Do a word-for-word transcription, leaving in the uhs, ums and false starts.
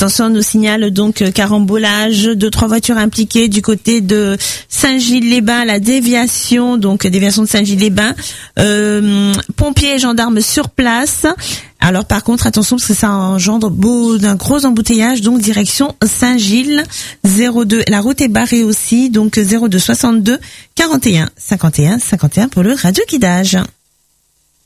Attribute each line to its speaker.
Speaker 1: Attention, on nous signale donc carambolage, deux trois voitures impliquées du côté de Saint-Gilles-les-Bains, la déviation, donc déviation de Saint-Gilles-les-Bains, euh, pompiers et gendarmes sur place. Alors par contre, attention parce que ça engendre beau, d'un gros embouteillage, donc direction Saint-Gilles, zéro deux. La route est barrée aussi, donc zéro deux soixante-deux quarante et un cinquante et un cinquante et un pour le radio guidage.